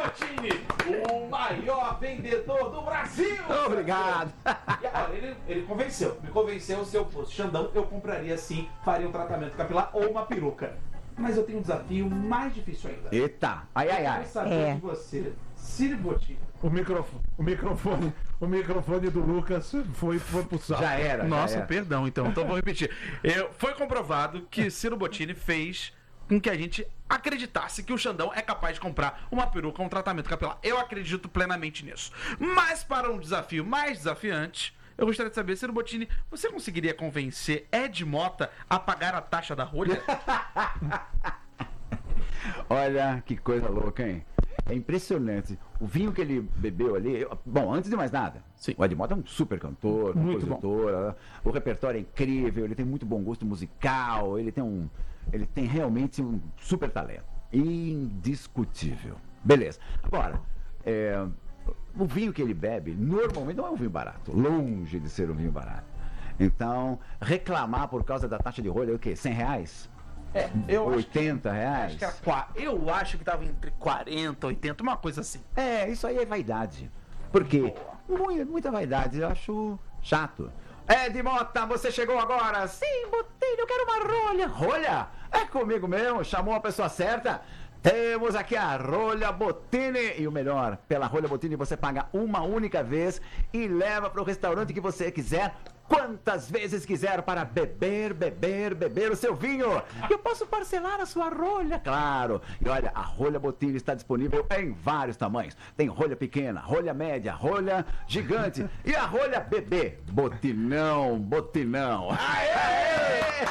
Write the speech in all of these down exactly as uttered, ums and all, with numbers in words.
Bottini, o maior vendedor do Brasil. Obrigado. E agora, ele, ele convenceu. Me convenceu, se eu fosse Xandão, eu compraria sim, faria um tratamento capilar ou uma peruca. Mas eu tenho um desafio mais difícil ainda. Eita, ai, ai, Eu ai. quero saber É. de você, Ciro Bottini. O microfone, o microfone, o microfone do Lucas foi, foi pro saco. Já era. Nossa, já era. perdão, então. Então vou repetir. Eu, foi comprovado que Ciro Bottini fez com que a gente acreditasse que o Xandão é capaz de comprar uma peruca, um tratamento capilar. Eu acredito plenamente nisso. Mas para um desafio mais desafiante, eu gostaria de saber, Ciro Bottini, você conseguiria convencer Ed Mota a pagar a taxa da rolha? Olha que coisa louca, hein? É impressionante. O vinho que ele bebeu ali... eu- Bom, antes de mais nada, Sim. o Edmota é um super cantor, Muito compositor. O repertório é incrível, ele tem muito bom gosto musical, ele tem um... Ele tem realmente um super talento. Indiscutível. Beleza. Agora, é, o vinho que ele bebe, normalmente não é um vinho barato. Longe de ser um vinho barato. Então, reclamar por causa da taxa de rolha é o quê? cem reais? É, eu acho, oitenta reais? acho que era qua- eu acho que tava entre quarenta, oitenta, uma coisa assim. É, isso aí é vaidade. Por quê? Muita, muita vaidade, eu acho chato. Ed Mota, você chegou agora? Sim, Bottini, eu quero uma rolha. Rolha? É comigo mesmo, chamou a pessoa certa. Temos aqui a rolha Bottini. E o melhor, pela rolha Bottini você paga uma única vez e leva para o restaurante que você quiser, quantas vezes quiser, para beber, beber, beber o seu vinho. E eu posso parcelar a sua rolha, claro. E olha, a rolha Bottini está disponível em vários tamanhos. Tem rolha pequena, rolha média, rolha gigante e a rolha bebê. Botinão, botinão. Aê!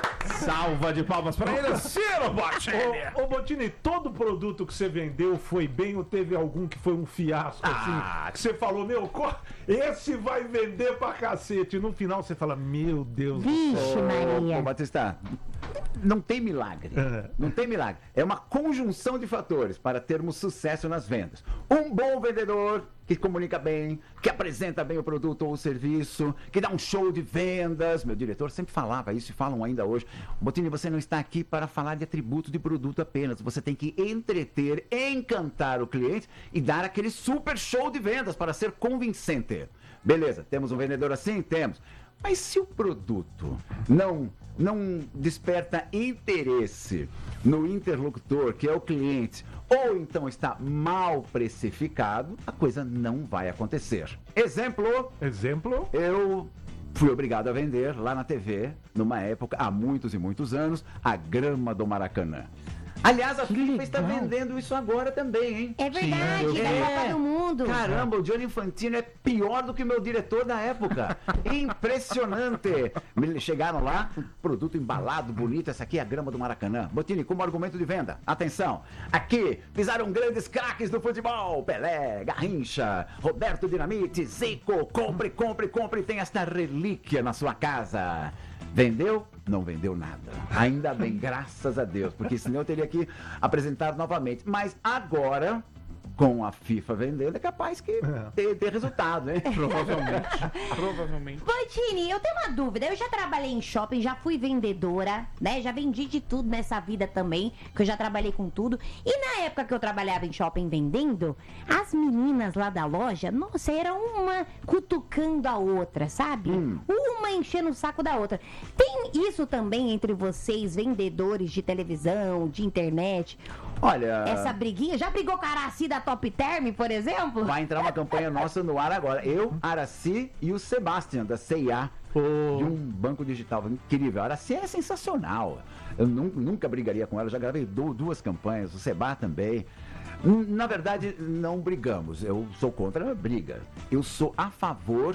Salva de palmas para ele, Ciro Bottini. Ô, Ô, ô Bottini, todo produto que você vendeu foi bem ou teve algum que foi um fiasco, Ah. assim? Que você falou, meu, co- esse vai vender pra cacete. E no final você fala, meu Deus do céu. Vixe, Maria. Ô, Batista, não tem milagre. É. Não tem milagre. É uma conjunção de fatores para termos sucesso nas vendas. Um bom vendedor que comunica bem, que apresenta bem o produto ou o serviço, que dá um show de vendas. Meu diretor sempre falava isso e falam ainda hoje. Bottini, você não está aqui para falar de atributos de produto apenas. Você tem que entreter, encantar o cliente e dar aquele super show de vendas para ser convincente. Beleza, temos um vendedor assim? Temos. Mas se o produto não, não desperta interesse no interlocutor, que é o cliente, ou então está mal precificado, a coisa não vai acontecer. Exemplo, Exemplo? eu fui obrigado a vender lá na T V, numa época, há muitos e muitos anos, a grama do Maracanã. Aliás, a FIFA está legal. vendendo isso agora também, hein? É verdade, Sim, da é. Copa do Mundo. Caramba, o Gianni Infantino é pior do que o meu diretor da época. Impressionante. Me chegaram lá, um produto embalado, bonito. Essa aqui é a grama do Maracanã. Bottini, como argumento de venda. Atenção, aqui pisaram grandes craques do futebol. Pelé, Garrincha, Roberto Dinamite, Zico. Compre, compre, compre. Tem esta relíquia na sua casa. Vendeu? Não vendeu nada. Ainda bem, graças a Deus, porque senão eu teria que apresentar novamente. Mas agora, com a FIFA vendendo, é capaz que ter, ter resultado, hein? Provavelmente. Provavelmente. Bottini, eu tenho uma dúvida. Eu já trabalhei em shopping, já fui vendedora, né? Já vendi de tudo nessa vida também, que eu já trabalhei com tudo. E na época que eu trabalhava em shopping vendendo, as meninas lá da loja, nossa, era uma cutucando a outra, sabe? Hum. Uma enchendo o saco da outra. Tem isso também entre vocês, vendedores de televisão, de internet? Olha, Essa briguinha? Já brigou com a Araci da Top Term, por exemplo? vai entrar uma campanha nossa no ar agora. Eu, Araci e o Sebastian, da C e A, de um banco digital incrível. A Araci é sensacional. Eu nun- nunca brigaria com ela, já gravei du- duas campanhas, o Seba também. Hum, Na verdade, não brigamos. Eu sou contra a briga. Eu sou a favor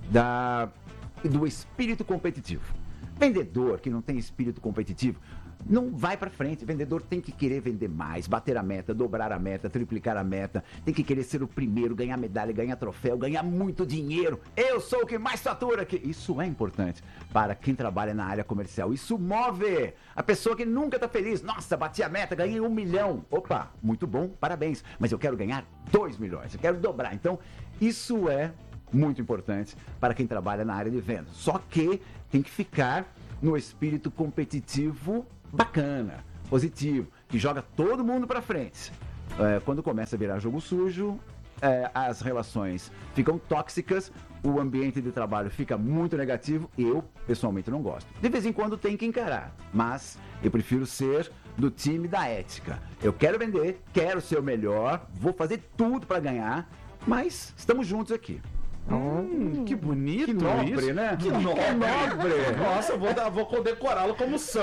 da, do espírito competitivo. Vendedor que não tem espírito competitivo não vai pra frente. Vendedor tem que querer vender mais, bater a meta, dobrar a meta, triplicar a meta. Tem que querer ser o primeiro, ganhar medalha, ganhar troféu, ganhar muito dinheiro. Eu sou o que mais fatura aqui. Isso é importante para quem trabalha na área comercial. Isso move a pessoa que nunca tá feliz. Nossa, bati a meta, ganhei um milhão. Opa, muito bom, parabéns. Mas eu quero ganhar dois milhões, eu quero dobrar. Então, isso é muito importante para quem trabalha na área de vendas. Só que tem que ficar no espírito competitivo bacana, positivo, que joga todo mundo para frente. É, quando começa a virar jogo sujo, é, as relações ficam tóxicas, o ambiente de trabalho fica muito negativo. Eu, pessoalmente, não gosto. De vez em quando tem que encarar, mas eu prefiro ser do time da ética. Eu quero vender, quero ser o melhor, vou fazer tudo para ganhar, mas estamos juntos aqui. Hum, que bonito Que nobre, isso. né? Que nobre. Nossa, eu vou, dar- vou condecorá-lo como Sir.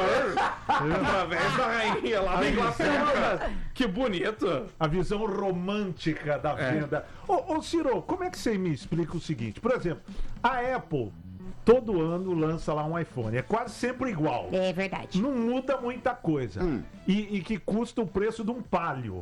Através da rainha lá da Inglaterra. Que bonito. A visão romântica da É. venda. Ô, ô, Ciro, como é que você me explica o seguinte? Por exemplo, a Apple todo ano lança lá um iPhone. É quase sempre igual. É verdade. Não muda muita coisa. E, e que custa o preço de um palio.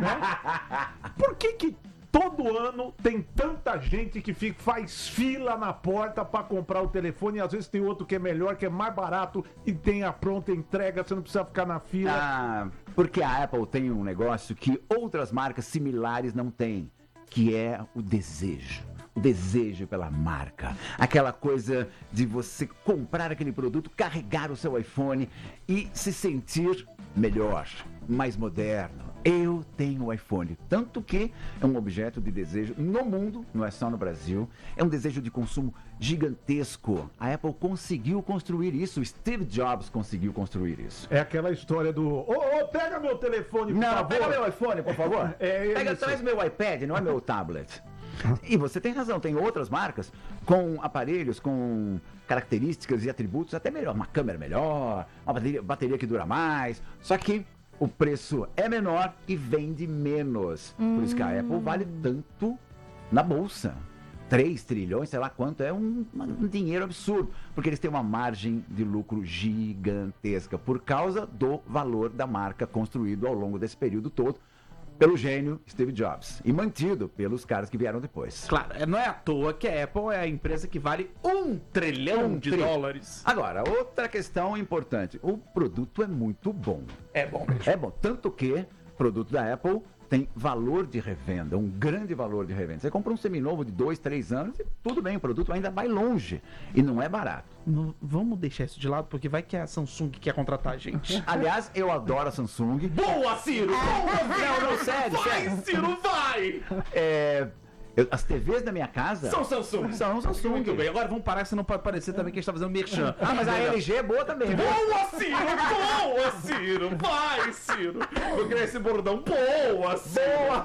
Né? Por que que todo ano tem tanta gente que fica, faz fila na porta pra comprar o telefone e às vezes tem outro que é melhor, que é mais barato e tem a pronta entrega, você não precisa ficar na fila. Ah, porque a Apple tem um negócio que outras marcas similares não têm, que é o desejo. O desejo pela marca. Aquela coisa de você comprar aquele produto, carregar o seu iPhone e se sentir melhor, mais moderno. Eu tenho o iPhone, tanto que é um objeto de desejo no mundo, não é só no Brasil. É um desejo de consumo gigantesco. A Apple conseguiu construir isso, Steve Jobs conseguiu construir isso. É aquela história do... Ô, ô, pega meu telefone, por Não, favor. pega meu iPhone, por favor. É pega, isso. traz meu iPad, não é meu tablet. E você tem razão, tem outras marcas com aparelhos, com características e atributos até melhor. Uma câmera melhor, uma bateria, bateria que dura mais. Só que o preço é menor e vende menos. Por isso que a Apple vale tanto na bolsa. três trilhões, sei lá quanto, é um, um dinheiro absurdo. Porque eles têm uma margem de lucro gigantesca por causa do valor da marca construído ao longo desse período todo pelo gênio Steve Jobs e mantido pelos caras que vieram depois. Claro, é- não é à toa que a Apple é a empresa que vale um trilhão Um de tri- dólares. Agora, outra questão importante. O produto é muito bom. É bom mesmo. É bom, tanto que o produto da Apple tem valor de revenda, um grande valor de revenda. Você compra um seminovo de dois, três anos e tudo bem, o produto ainda vai longe e não é barato. Não- vamos deixar isso de lado, porque vai que a Samsung quer contratar a gente. Aliás, eu adoro a Samsung. Boa, Ciro! Não, não, sério, Vai, sério. Ciro, vai! É, eu- as T Vs da minha casa São Samsung. são Samsung. Muito bem, agora vamos parar, senão pode parecer também que a gente tá fazendo merchan. Ah, mas a L G é boa também. viu? Boa, Ciro! Boa, Ciro! Vai, Ciro! Vou criar esse bordão. Boa, Ciro!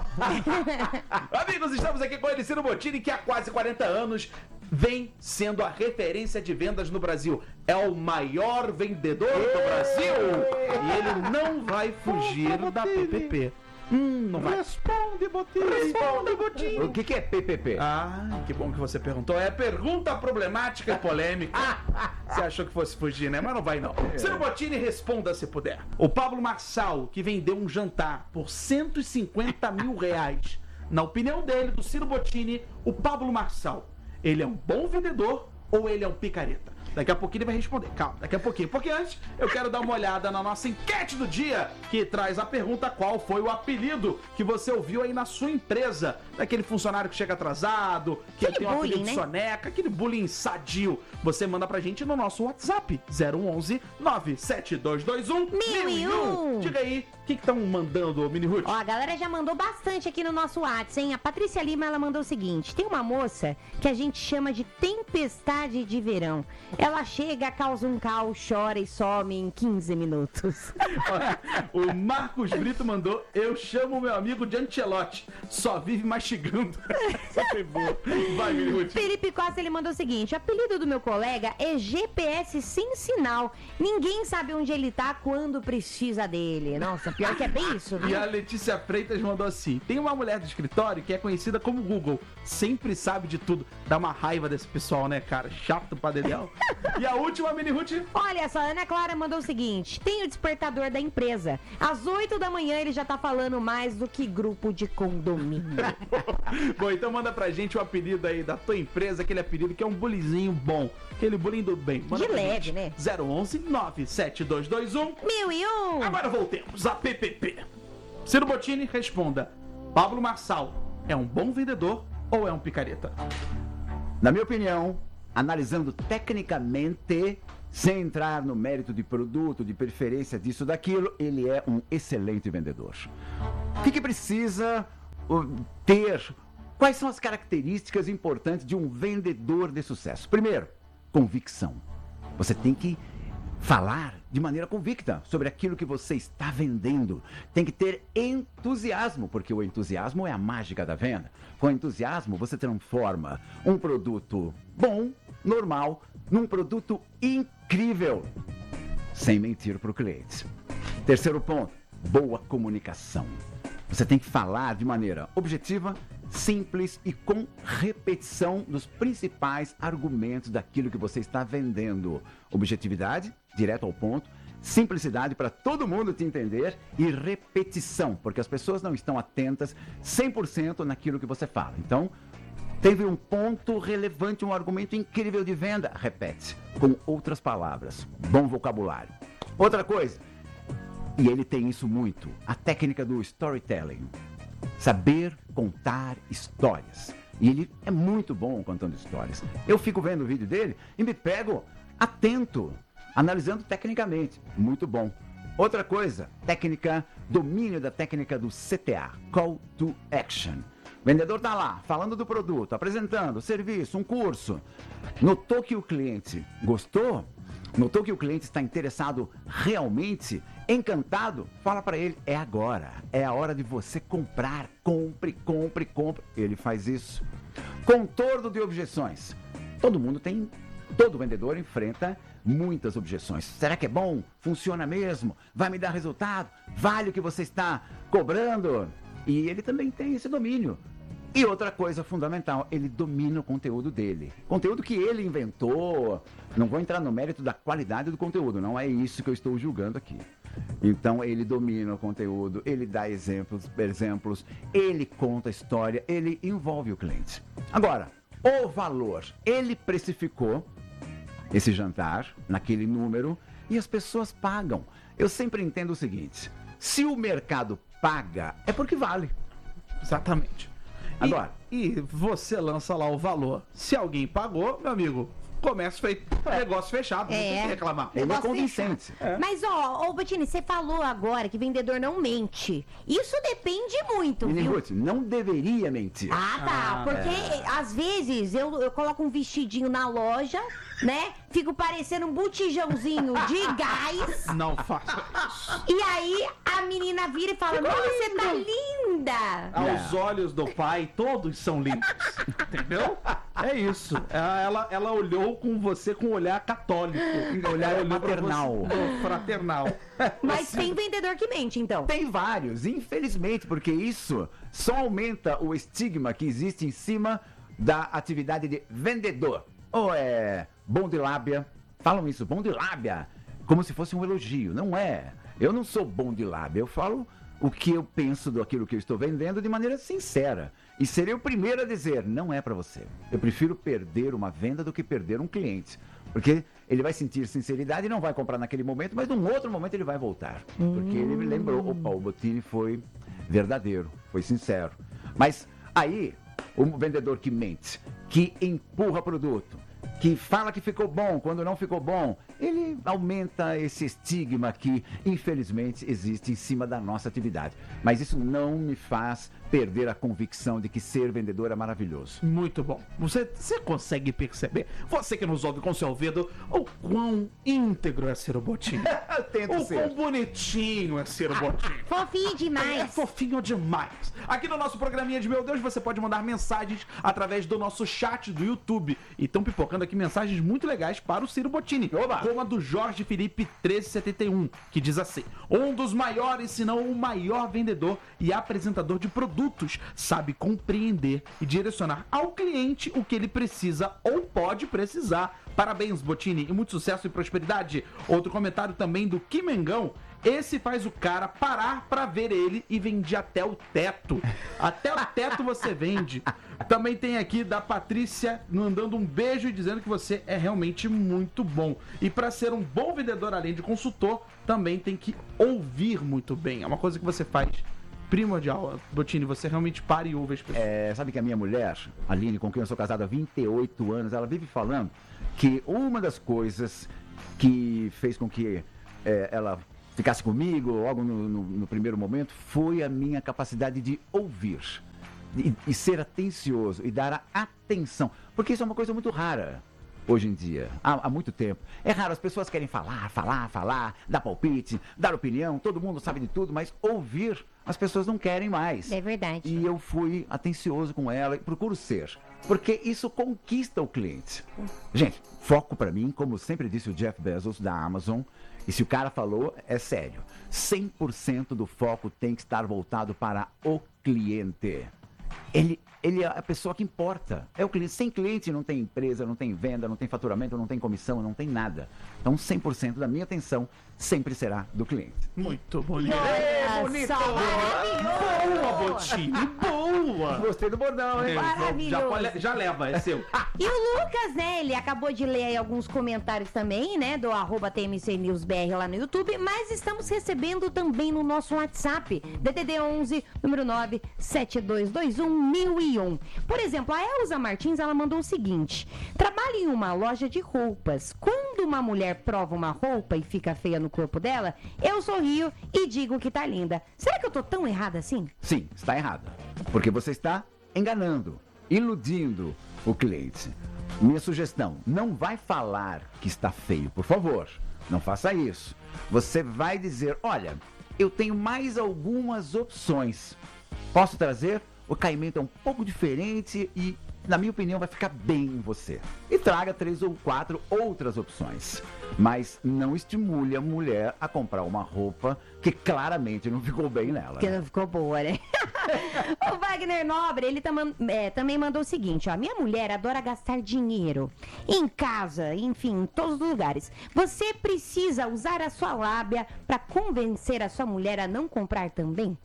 Amigos, estamos aqui com ele, Ciro Bottini, que há quase quarenta anos vem sendo a referência de vendas no Brasil. É o maior vendedor do Brasil! E ele não vai fugir da P P P. Hum, não vai. Responde, Botinho. Responda, Botinho! O que, que é P P P? Ah, que bom que você perguntou. É pergunta problemática e polêmica. Você achou que fosse fugir, né? Mas não vai, não. Ciro Bottini, responda se puder. O Pablo Marçal, que vendeu um jantar por cento e cinquenta mil reais. Na opinião dele, do Ciro Bottini, o Pablo Marçal, ele é um bom vendedor ou ele é um picareta? Daqui a pouquinho ele vai responder. Calma, daqui a pouquinho. Porque antes, eu quero dar uma olhada na nossa enquete do dia, que traz a pergunta: qual foi o apelido que você ouviu aí na sua empresa? Daquele funcionário que chega atrasado, que Aquele tem um apelido bullying, de né? soneca, aquele bullying sadio. Você manda pra gente no nosso WhatsApp, zero um um nove sete dois dois um Mil e um. Diga aí, o que estão mandando, Mini Ruth? Ó, a galera já mandou bastante aqui no nosso WhatsApp, hein? A Patrícia Lima, ela mandou o seguinte: tem uma moça que a gente chama de tempestade de verão. Ela chega, causa um caos, chora e some em quinze minutos. O Marcos Brito mandou: eu chamo meu amigo de Ancelotti, só vive mastigando. Essa foi boa. Vai, Mini Ruth. Felipe Costa, ele mandou o seguinte: o apelido do meu colega é G P S sem sinal. Ninguém sabe onde ele tá quando precisa dele. Nossa, pior que é bem isso, E viu? a Letícia Freitas mandou assim: tem uma mulher do escritório que é conhecida como Google, sempre sabe de tudo. Dá uma raiva desse pessoal, né, cara? Chato pra dedéu. E a última, Mini Ruth. Olha só, a Ana Clara mandou o seguinte: tem o despertador da empresa. Às oito da manhã ele já tá falando mais do que grupo de condomínio. Bom, então manda pra gente o apelido aí da tua empresa, aquele apelido que é um bullyingzinho bom, aquele bullying do bem. Manda De pra leve, gente. né? zero um um nove sete dois dois um. Mil e um! Agora voltemos a P P P. Ciro Bottini, responda: Pablo Marçal é um bom vendedor ou é um picareta? Na minha opinião, analisando tecnicamente, sem entrar no mérito de produto, de preferência disso, daquilo, ele é um excelente vendedor. O que, que precisa uh, ter? Quais são as características importantes de um vendedor de sucesso? Primeiro, convicção. Você tem que falar de maneira convicta sobre aquilo que você está vendendo. Tem que ter entusiasmo, porque o entusiasmo é a mágica da venda. Com entusiasmo, você transforma um produto bom, normal, num produto incrível, sem mentir para o cliente. Terceiro ponto, boa comunicação. Você tem que falar de maneira objetiva, simples e com repetição dos principais argumentos daquilo que você está vendendo. Objetividade, direto ao ponto, simplicidade para todo mundo te entender e repetição, porque as pessoas não estão atentas cem por cento naquilo que você fala. Então, teve um ponto relevante, um argumento incrível de venda, repete, com outras palavras, bom vocabulário. Outra coisa, e ele tem isso muito, a técnica do storytelling. Saber contar histórias. E ele é muito bom contando histórias. Eu fico vendo o vídeo dele e me pego atento, analisando tecnicamente. Muito bom. Outra coisa, técnica, domínio da técnica do C T A, Call to Action. O vendedor está lá, falando do produto, apresentando serviço, um curso. Notou que o cliente gostou? Notou que o cliente está interessado realmente, encantado? Fala para ele, é agora, é a hora de você comprar. Compre, compre, compre. Ele faz isso. Contorno de objeções. Todo mundo tem, todo vendedor enfrenta muitas objeções. Será que é bom? Funciona mesmo? Vai me dar resultado? Vale o que você está cobrando? E ele também tem esse domínio. E outra coisa fundamental, ele domina o conteúdo dele. Conteúdo que ele inventou. Não vou entrar no mérito da qualidade do conteúdo, não é isso que eu estou julgando aqui. Então ele domina o conteúdo, ele dá exemplos, exemplos, ele conta a história, ele envolve o cliente. Agora, o valor, ele precificou esse jantar naquele número e as pessoas pagam. Eu sempre entendo o seguinte, se o mercado paga, é porque vale. Exatamente. Agora, e, e você lança lá o valor. Se alguém pagou, meu amigo, comércio feito, negócio fechado, não É. tem que reclamar. Ele é Negócio convincente. fechado. Mas, ó, ô Bottini, você falou agora que vendedor não mente. Isso depende muito, Mini viu? Ruth, não deveria mentir. Ah, tá. Ah, Porque às vezes eu, eu coloco um vestidinho na loja, né? Fico parecendo um botijãozinho de gás. Não faça isso. E aí a menina vira e fala: Nossa, você tá linda! Aos olhos do pai, todos são lindos. Entendeu? É isso. Ela, ela, ela olhou com você com um olhar católico. Olhar Olhou pra maternal. você- Não, fraternal. Mas tem vendedor que mente, então. Tem vários, infelizmente, porque isso só aumenta o estigma que existe em cima da atividade de vendedor. Ou é bom de lábia, falam isso, bom de lábia, como se fosse um elogio, não é. Eu não sou bom de lábia, eu falo o que eu penso daquilo que eu estou vendendo de maneira sincera. E serei o primeiro a dizer, não é para você. Eu prefiro perder uma venda do que perder um cliente. Porque ele vai sentir sinceridade e não vai comprar naquele momento, mas num outro momento ele vai voltar. Porque ele me lembrou, opa, o Bottini foi verdadeiro, foi sincero. Mas aí, o vendedor que mente, que empurra produto, que fala que ficou bom quando não ficou bom, ele aumenta esse estigma que, infelizmente, existe em cima da nossa atividade. Mas isso não me faz perder a convicção de que ser vendedor é maravilhoso. Muito bom. Você, você consegue perceber, você que nos ouve com seu ouvido, o quão íntegro é ser o Bottini. Eu tento O ser. quão bonitinho é ser o Bottini. Fofinho É demais. fofinho demais. Aqui no nosso programinha de Meu Deus, você pode mandar mensagens através do nosso chat do YouTube. E estão pipocando aqui mensagens muito legais para o Ciro Bottini. Oba! Como a do Jorge Felipe treze setenta e um, que diz assim: um dos maiores, se não o maior vendedor e apresentador de produtos, sabe compreender e direcionar ao cliente o que ele precisa ou pode precisar. Parabéns, Bottini, e muito sucesso e prosperidade. Outro comentário também do Kimengão. Esse faz o cara parar pra ver ele e vende até o teto. Até o teto você vende. Também tem aqui da Patrícia mandando um beijo e dizendo que você é realmente muito bom. E pra ser um bom vendedor, além de consultor, também tem que ouvir muito bem. É uma coisa que você faz primordial. Bottini, você realmente para e ouve as pessoas. É, sabe que a minha mulher, Aline, com quem eu sou casado há vinte e oito anos, ela vive falando que uma das coisas que fez com que é, ela ficasse comigo logo no, no, no primeiro momento foi a minha capacidade de ouvir e, e ser atencioso e dar a atenção, porque isso é uma coisa muito rara hoje em dia, há, há muito tempo. É raro, as pessoas querem falar, falar, falar, dar palpite, dar opinião, todo mundo sabe de tudo, mas ouvir as pessoas não querem mais. É verdade. E eu fui atencioso com ela e procuro ser, porque isso conquista o cliente. Gente, foco pra mim, como sempre disse o Jeff Bezos da Amazon, e se o cara falou, é sério, cem por cento do foco tem que estar voltado para o cliente. Ele, ele é a pessoa que importa. É o cliente. Sem cliente não tem empresa, não tem venda, não tem faturamento, não tem comissão, não tem nada. Então cem por cento da minha atenção sempre será do cliente. Muito bonito. Olha só, maravilhoso! Boa, Botini, boa! Gostei do bordão, hein? Maravilhoso. Já, pode- já leva, é seu. E o Lucas, né, ele acabou de ler aí alguns comentários também, né, do arroba T M C News B R lá no YouTube, mas estamos recebendo também no nosso WhatsApp, D D D onze, número nove sete dois dois um mil e um. Por exemplo, a Elza Martins, ela mandou o seguinte: trabalho em uma loja de roupas. Quando uma mulher prova uma roupa e fica feia no corpo dela, eu sorrio e digo que tá linda. Será que eu tô tão errada assim? Sim, está errado. Porque você está enganando, iludindo o cliente. Minha sugestão, não vai falar que está feio, por favor. Não faça isso. Você vai dizer, olha, eu tenho mais algumas opções. Posso trazer? O caimento é um pouco diferente e, na minha opinião, vai ficar bem em você. E traga três ou quatro outras opções. Mas não estimule a mulher a comprar uma roupa que claramente não ficou bem nela. Que não ficou boa, né? O Wagner Nobre, ele tam- é, também mandou o seguinte, ó. Minha mulher adora gastar dinheiro em casa, enfim, em todos os lugares. Você precisa usar a sua lábia para convencer a sua mulher a não comprar também?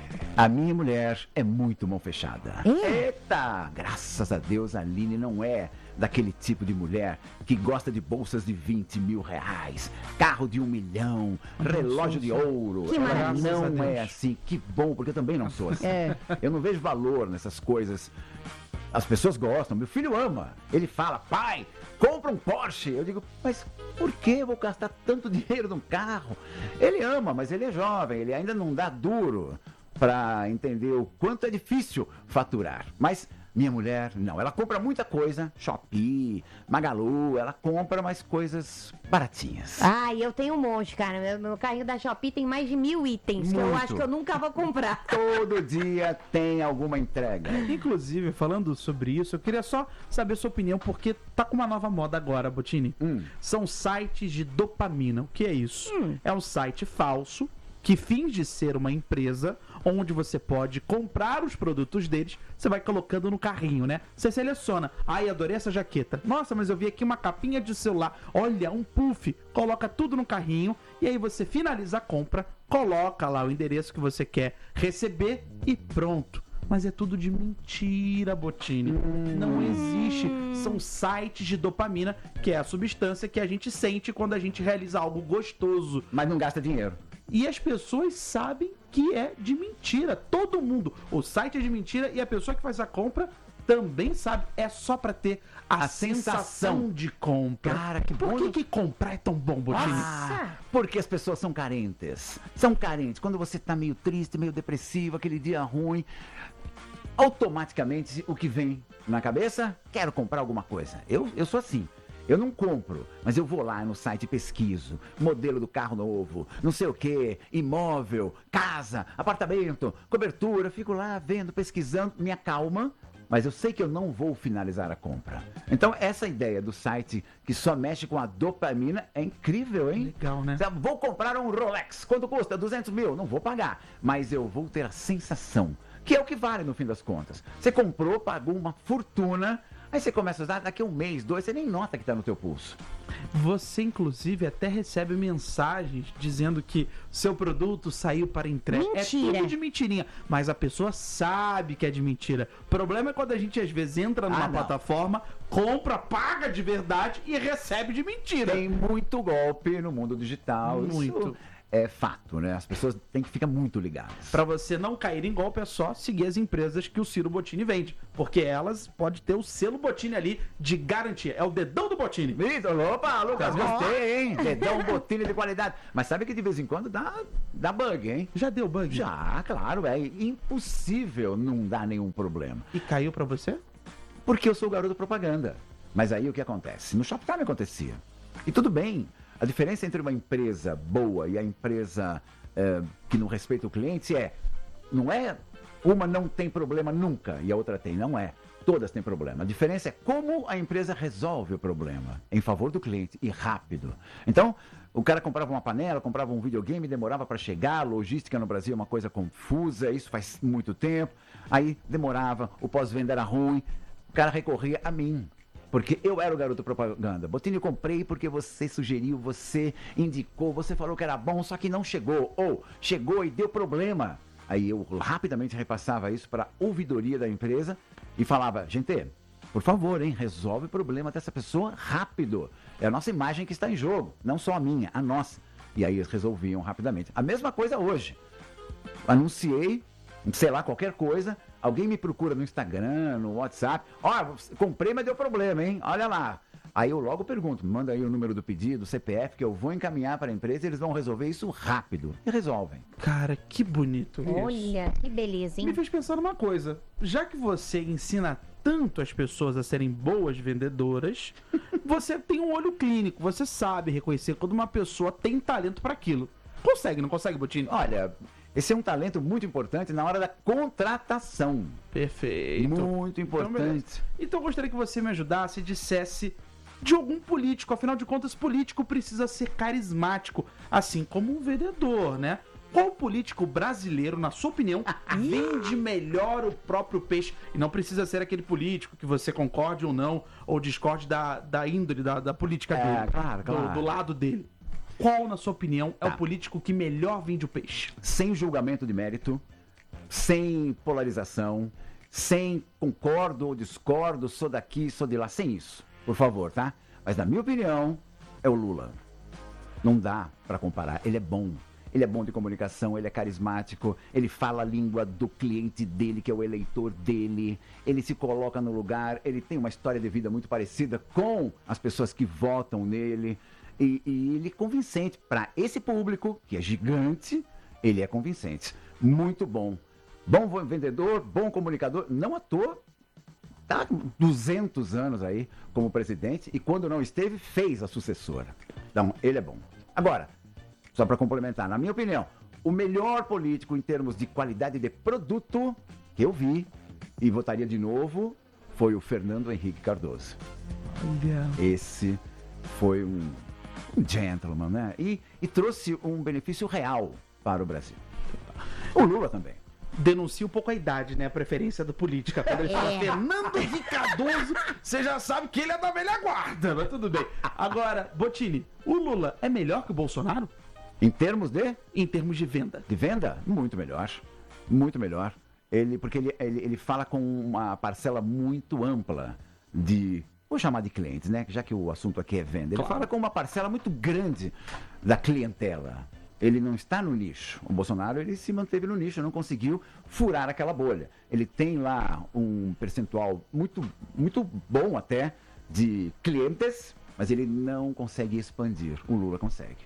A minha mulher é muito mão fechada. É? Eita! Graças a Deus, a Aline não é daquele tipo de mulher que gosta de bolsas de vinte mil reais, carro de um milhão, relógio de ouro. Que Ela maravilha. não Graças a é Deus. assim. Que bom, porque eu também não sou assim. É. Eu não vejo valor nessas coisas. As pessoas gostam, meu filho ama. Ele fala, pai, compra um Porsche. Eu digo, mas por que eu vou gastar tanto dinheiro num carro? Ele ama, mas ele é jovem, ele ainda não dá duro para entender o quanto é difícil faturar. Mas minha mulher, não, ela compra muita coisa, Shopee, Magalu, ela compra mais coisas baratinhas. Ai, eu tenho um monte, cara. Meu, meu carrinho da Shopee tem mais de mil itens que eu Muito. acho que eu nunca vou comprar. Todo dia tem alguma entrega. Inclusive, falando sobre isso, eu queria só saber sua opinião, porque tá com uma nova moda agora, Botini. Hum. São sites de dopamina. O que é isso? É um site falso que finge ser uma empresa onde você pode comprar os produtos deles, você vai colocando no carrinho, né? Você seleciona, ai, adorei essa jaqueta. Nossa, mas eu vi aqui uma capinha de celular. Olha, um puff. Coloca tudo no carrinho e aí você finaliza a compra, coloca lá o endereço que você quer receber e pronto. Mas é tudo de mentira, Botini. Não existe. São sites de dopamina, que é a substância que a gente sente quando a gente realiza algo gostoso. Mas não gasta dinheiro. E as pessoas sabem que é de mentira. Todo mundo. O site é de mentira e a pessoa que faz a compra também sabe. É só pra ter a, A sensação. sensação. de compra. Cara, que Por bom. que, que comprar é tão bom, Botini? Ah, porque as pessoas são carentes. São carentes. Quando você tá meio triste, meio depressivo, aquele dia ruim, automaticamente o que vem na cabeça? Quero comprar alguma coisa. Eu, eu sou assim. Eu não compro, mas eu vou lá no site e pesquiso. Modelo do carro novo, não sei o que, imóvel, casa, apartamento, cobertura. Fico lá vendo, pesquisando, me acalma. Mas eu sei que eu não vou finalizar a compra. Então, essa ideia do site que só mexe com a dopamina é incrível, hein? Legal, né? Vou comprar um Rolex. Quanto custa? duzentos mil. Não vou pagar. Mas eu vou ter a sensação, que é o que vale no fim das contas. Você comprou, pagou uma fortuna, aí você começa a usar, daqui a um mês, dois, você nem nota que tá no teu pulso. Você, inclusive, até recebe mensagens dizendo que seu produto saiu para entrega. Mentira. É tudo de mentirinha. Mas a pessoa sabe que é de mentira. O problema é quando a gente, às vezes, entra numa Ah, não. plataforma, compra, paga de verdade e recebe de mentira. Tem muito golpe no mundo digital. Muito. Isso é fato, né? As pessoas têm que ficar muito ligadas. Pra você não cair em golpe, é só seguir as empresas que o Ciro Bottini vende. Porque elas podem ter o selo Bottini ali de garantia. É o dedão do Bottini. Vitor, opa, Lucas, gostei, hein? Dedão, Bottini de qualidade. Mas sabe que de vez em quando dá, dá bug, hein? Já deu bug? Já, claro, é impossível não dar nenhum problema. E caiu pra você? Porque eu sou o garoto propaganda. Mas aí o que acontece? No Shoptime acontecia. E tudo bem. A diferença entre uma empresa boa e a empresa é, que não respeita o cliente é... Não é uma não tem problema nunca e a outra tem. Não é. Todas têm problema. A diferença é como a empresa resolve o problema em favor do cliente e rápido. Então, o cara comprava uma panela, comprava um videogame, demorava para chegar, a logística no Brasil é uma coisa confusa, isso faz muito tempo. Aí demorava, o pós-venda era ruim, o cara recorria a mim. Porque eu era o garoto propaganda. Bottini, eu comprei porque você sugeriu, você indicou, você falou que era bom, só que não chegou. Ou chegou e deu problema. Aí eu rapidamente repassava isso para a ouvidoria da empresa e falava, gente, por favor, hein, resolve o problema dessa pessoa rápido. É a nossa imagem que está em jogo, não só a minha, a nossa. E aí eles resolviam rapidamente. A mesma coisa hoje. Anunciei, sei lá, qualquer coisa, alguém me procura no Instagram, no WhatsApp, ó, oh, comprei, mas deu problema, hein, olha lá. Aí eu logo pergunto, manda aí o número do pedido, o C P F, que eu vou encaminhar para a empresa e eles vão resolver isso rápido. E resolvem. Cara, que bonito isso. Olha, que beleza, hein? Me fez pensar numa coisa. Já que você ensina tanto as pessoas a serem boas vendedoras, você tem um olho clínico, você sabe reconhecer quando uma pessoa tem talento para aquilo. Consegue, não consegue, Bottini? Olha, esse é um talento muito importante na hora da contratação. Perfeito. Muito importante. Então, então eu gostaria que você me ajudasse e dissesse de algum político. Afinal de contas, político precisa ser carismático, assim como um vendedor, né? Qual político brasileiro, na sua opinião, vende melhor o próprio peixe? E não precisa ser aquele político que você concorde ou não, ou discorde da, da índole, da, da política É, dele, claro, claro. Do, do lado dele. Qual, na sua opinião, é Tá. o político que melhor vende o peixe? Sem julgamento de mérito, sem polarização, sem concordo ou discordo, sou daqui, sou de lá, sem isso, por favor, tá? Mas na minha opinião, é o Lula. Não dá pra comparar, ele é bom. Ele é bom de comunicação, ele é carismático, ele fala a língua do cliente dele, que é o eleitor dele, ele se coloca no lugar, ele tem uma história de vida muito parecida com as pessoas que votam nele, e, e ele é convincente. Para esse público, que é gigante, ele é convincente. Muito bom. Bom vendedor, bom comunicador, não à toa, tá com duzentos anos aí como presidente, e quando não esteve, fez a sucessora. Então, ele é bom. Agora, só para complementar, na minha opinião, o melhor político em termos de qualidade de produto que eu vi e votaria de novo foi o Fernando Henrique Cardoso. Olha. Esse foi um, um gentleman, né? E, e trouxe um benefício real para o Brasil. O Lula também. Denuncia um pouco a idade, né? A preferência da política. Quando ele fala É. Fernando Henrique Cardoso, você já sabe que ele é da velha guarda, mas tudo bem. Agora, Bottini, o Lula é melhor que o Bolsonaro? Em termos de, Em termos de venda. de venda, muito melhor. Muito melhor. Ele, porque ele, ele, ele fala com uma parcela muito ampla de, vou chamar de clientes, né? Já que o assunto aqui é venda. Ele Claro. fala com uma parcela muito grande da clientela. Ele não está no nicho. O Bolsonaro, ele se manteve no nicho, não conseguiu furar aquela bolha. Ele tem lá um percentual muito, muito bom até de clientes, mas ele não consegue expandir. O Lula consegue.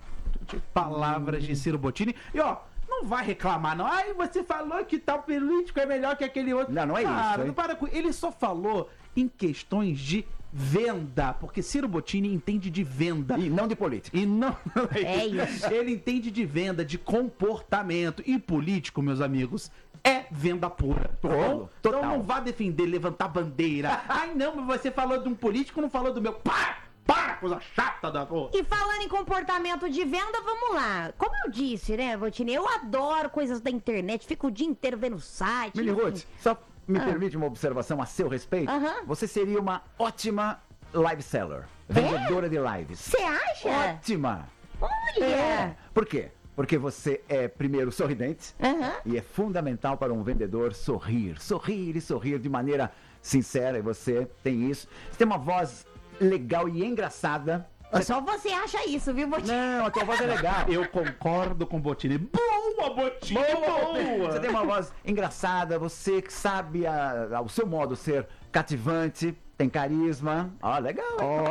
Palavras de Ciro Bottini. E ó, não vai reclamar, não. Ai, você falou que tal político é melhor que aquele outro. Não, não é Cara, isso, hein? não para com... Ele só falou em questões de venda, porque Ciro Bottini entende de venda. E não de política. E não. É isso. Ele entende de venda, de comportamento. E político, meus amigos, é venda pura. Tá bom? Total. Então não vá defender, levantar bandeira. Ai, não, mas você falou de um político, não falou do meu. Para! Para, coisa chata da porra. E falando em comportamento de venda, vamos lá. Como eu disse, né, Bottini, eu adoro coisas da internet, fico o dia inteiro vendo site. Mili enfim. Ruth, só me Ah. permite uma observação a seu respeito? Aham. Você seria uma ótima live seller. Vendedora de lives. Você acha? Ótima! Olha! É. Por quê? Porque você é, primeiro, sorridente. Aham. E é fundamental para um vendedor sorrir. Sorrir e sorrir de maneira sincera. E você tem isso. Você tem uma voz legal e engraçada. Só você acha isso, viu, Botini? Não, a tua voz é legal. Eu concordo com o Botini. Boa, Botini, boa! Você tem uma voz engraçada, você que sabe a, a- o seu modo ser cativante, tem carisma. Ó, legal.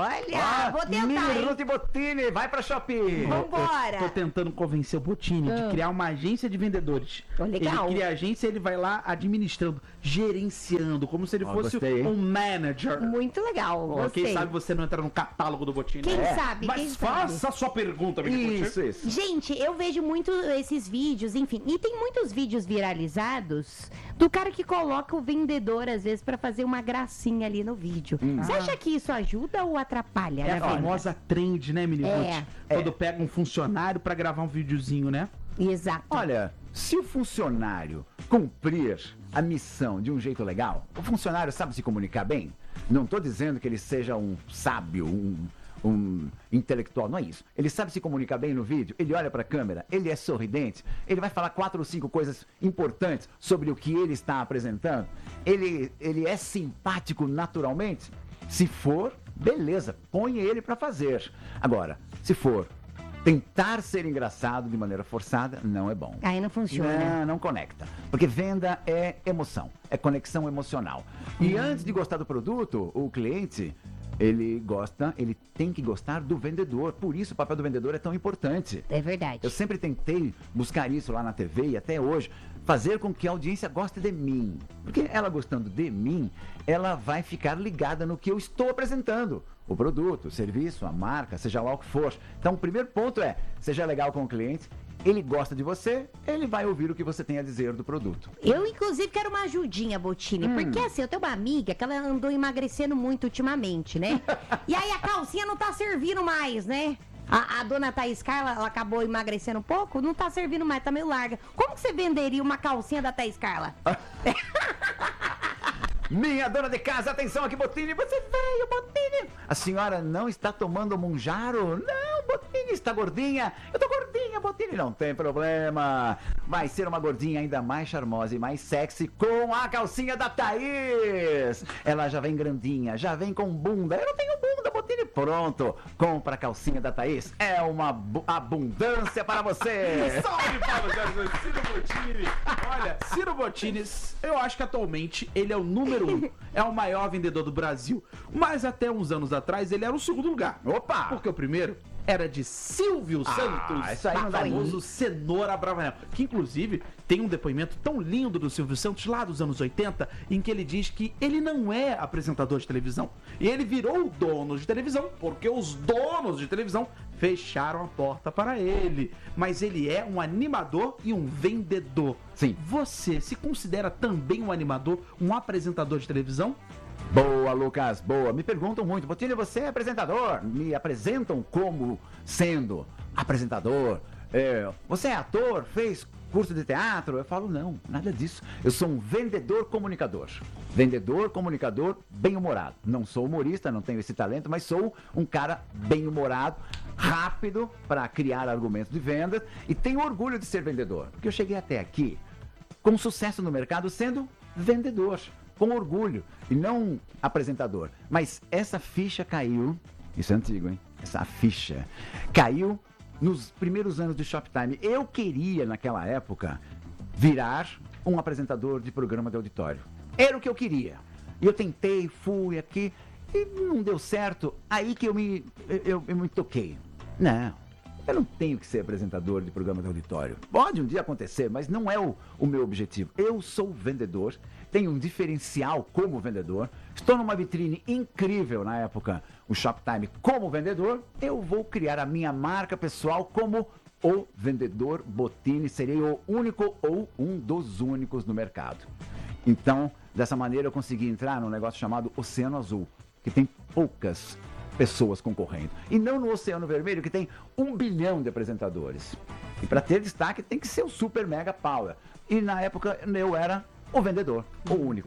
Olha, Ó, vou tentar, Mini hein? Ruth Botini, vai pra Shopee. Vambora! Tô tentando convencer o Botini de criar uma agência de vendedores. Oh, legal. Ele cria a agência e ele vai lá administrando, gerenciando, como se ele Ó, fosse gostei, hein? um manager. Muito legal, Ó, gostei. quem sabe você não entra no catálogo do Botini. Quem É. sabe, quem Mas sabe? faça a sua pergunta, menino Botini. Isso, isso. Gente, eu vejo muito esses vídeos, enfim, e tem muitos vídeos viralizados do cara que coloca o vendedor, às vezes, pra fazer uma gracinha ali no vídeo. Você acha que isso ajuda ou atrapalha? É na a venda? famosa trend, né, menino? É. Quando pega um funcionário pra gravar um videozinho, né? Exato. Olha, se o funcionário cumprir a missão de um jeito legal, o funcionário sabe se comunicar bem. Não estou dizendo que ele seja um sábio, um, um intelectual, não é isso. Ele sabe se comunicar bem no vídeo, ele olha para a câmera, ele é sorridente, ele vai falar quatro ou cinco coisas importantes sobre o que ele está apresentando, ele, ele é simpático naturalmente. Se for, beleza, põe ele para fazer. Agora, se for tentar ser engraçado de maneira forçada, não é bom. Aí não funciona. Não, não conecta. Porque venda é emoção, é conexão emocional. E antes de gostar do produto, o cliente, ele gosta, ele tem que gostar do vendedor. Por isso o papel do vendedor é tão importante. É verdade. Eu sempre tentei buscar isso lá na T V e até hoje, fazer com que a audiência goste de mim. Porque ela gostando de mim, ela vai ficar ligada no que eu estou apresentando. O produto, o serviço, a marca, seja lá o que for. Então, o primeiro ponto é, seja legal com o cliente, ele gosta de você, ele vai ouvir o que você tem a dizer do produto. Eu, inclusive, quero uma ajudinha, Botini. Hum. Porque, assim, eu tenho uma amiga que ela andou emagrecendo muito ultimamente, né? E aí a calcinha não tá servindo mais, né? A, a dona Thaís Carla, ela acabou emagrecendo um pouco, não tá servindo mais, tá meio larga. Como que você venderia uma calcinha da Thaís Carla? Minha dona de casa, atenção aqui, Botini, você veio, Botini. A senhora não está tomando Monjaro? Não, Botini, está gordinha. Eu tô gordinha, Botini, não tem problema. Vai ser uma gordinha ainda mais charmosa e mais sexy com a calcinha da Thaís. Ela já vem grandinha, já vem com bunda. Eu não tenho bunda, Botini. Pronto, compra a calcinha da Thaís. É uma bu- abundância para você. Salve, palmas, Jorge, Ciro Botini. Olha, Ciro Botini, eu acho que atualmente ele é o número um, é o maior vendedor do Brasil. Mas até uns anos atrás ele era o segundo lugar. Opa! Porque o primeiro era de Silvio Santos, isso aí não o dá famoso Cenoura Bravanel, que inclusive tem um depoimento tão lindo do Silvio Santos lá dos anos oitenta, em que ele diz que ele não é apresentador de televisão. E ele virou dono de televisão porque os donos de televisão fecharam a porta para ele. Mas ele é um animador e um vendedor. Sim. Você se considera também um animador, um apresentador de televisão? Boa, Lucas, boa. Me perguntam muito, Botini, você é apresentador? Me apresentam como sendo apresentador. É, você é ator? Fez curso de teatro? Eu falo, não, nada disso. Eu sou um vendedor comunicador. Vendedor comunicador bem-humorado. Não sou humorista, não tenho esse talento, mas sou um cara bem-humorado, rápido para criar argumentos de vendas e tenho orgulho de ser vendedor. Porque eu cheguei até aqui com sucesso no mercado sendo vendedor. Com orgulho, e não apresentador. Mas essa ficha caiu, isso é antigo, hein? Essa ficha caiu nos primeiros anos do Shoptime. Eu queria, naquela época, virar um apresentador de programa de auditório. Era o que eu queria. E eu tentei, fui aqui, e não deu certo. Aí que eu me, eu, eu me toquei. Não, eu não tenho que ser apresentador de programa de auditório. Pode um dia acontecer, mas não é o, o meu objetivo. Eu sou vendedor, tenho um diferencial como vendedor, estou numa vitrine incrível na época, o Shoptime como vendedor, eu vou criar a minha marca pessoal como o vendedor Botini, serei o único ou um dos únicos no mercado. Então, dessa maneira eu consegui entrar num negócio chamado Oceano Azul, que tem poucas pessoas concorrendo. E não no Oceano Vermelho, que tem um bilhão de apresentadores. E para ter destaque tem que ser o super mega power. E na época eu era o vendedor, o único.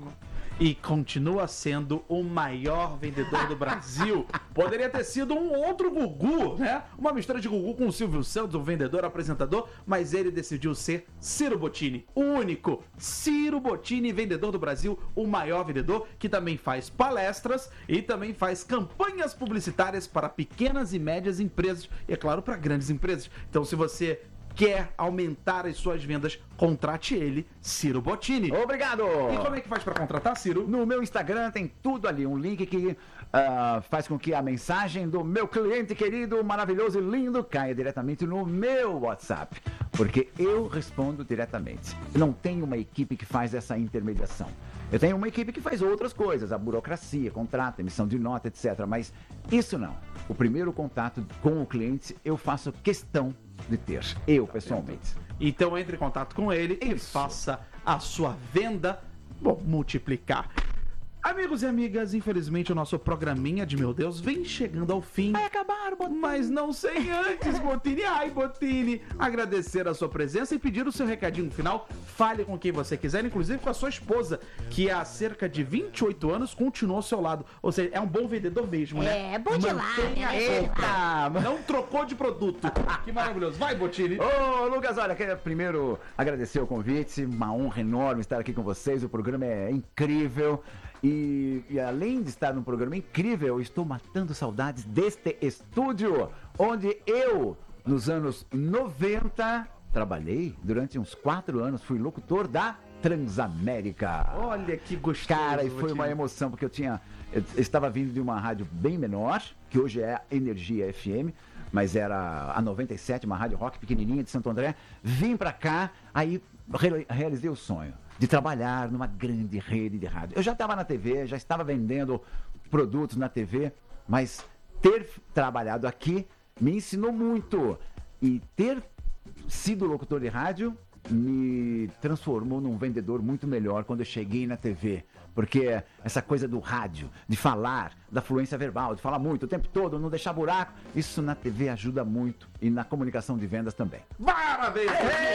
e continua sendo o maior vendedor do Brasil. Poderia ter sido um outro Gugu, né? Uma mistura de Gugu com o Silvio Santos, o vendedor, apresentador, mas ele decidiu ser Ciro Bottini, o único Ciro Bottini, vendedor do Brasil, o maior vendedor, que também faz palestras e também faz campanhas publicitárias para pequenas e médias empresas e, é claro, para grandes empresas. Então, se você quer aumentar as suas vendas, contrate ele, Ciro Bottini. Obrigado! E como é que faz para contratar, Ciro? No meu Instagram tem tudo ali, um link que ah, faz com que a mensagem do meu cliente querido, maravilhoso e lindo caia diretamente no meu WhatsApp, porque eu respondo diretamente. Eu não tenho uma equipe que faz essa intermediação. Eu tenho uma equipe que faz outras coisas, a burocracia, contrato, emissão de nota, etcétera. Mas isso não. O primeiro contato com o cliente eu faço questão de ter, eu pessoalmente. Então entre em contato com ele e faça a sua venda bom, multiplicar. Amigos e amigas, infelizmente o nosso programinha de meu Deus vem chegando ao fim. Vai acabar, Bottini. Mas não sem antes, Bottini. Ai, Bottini, agradecer a sua presença e pedir o seu recadinho final. Fale com quem você quiser, inclusive com a sua esposa, que há cerca de vinte e oito anos continua ao seu lado. Ou seja, é um bom vendedor mesmo, né? É, bom de Mantenha lábia, a né? compra. Não trocou de produto. Que maravilhoso. Vai, Bottini. Ô, Lucas, olha, quero primeiro agradecer o convite, uma honra enorme estar aqui com vocês, o programa é incrível. E, e além de estar num programa incrível, eu estou matando saudades deste estúdio, onde eu, nos anos noventa, trabalhei durante uns quatro anos, fui locutor da Transamérica. Olha que gostoso. Cara, e foi Bottini. uma emoção, porque eu tinha. Eu estava vindo de uma rádio bem menor, que hoje é a Energia F M, mas era a noventa e sete, uma rádio rock pequenininha de Santo André. Vim pra cá, aí re- realizei o sonho de trabalhar numa grande rede de rádio. Eu já estava na T V, já estava vendendo produtos na T V, mas ter trabalhado aqui me ensinou muito. E ter sido locutor de rádio me transformou num vendedor muito melhor quando eu cheguei na T V. Porque essa coisa do rádio, de falar, da fluência verbal, de falar muito o tempo todo, não deixar buraco, isso na T V ajuda muito e na comunicação de vendas também. Parabéns,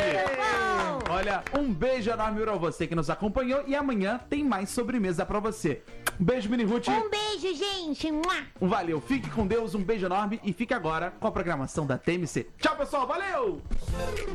Bottini! Olha, um beijo enorme pra você que nos acompanhou e amanhã tem mais sobremesa pra você. Um beijo, Mini Ruth. Um beijo, gente. Mua. Um valeu, fique com Deus, um beijo enorme e fique agora com a programação da T M C. Tchau, pessoal, valeu!